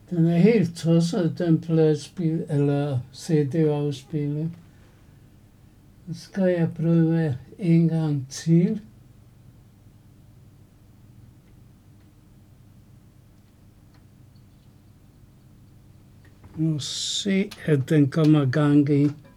Den er helt tosset, den pladespil, eller CD-afspiller. Nu skal jeg prøve en gang til. Nu se, at den kommer gang i.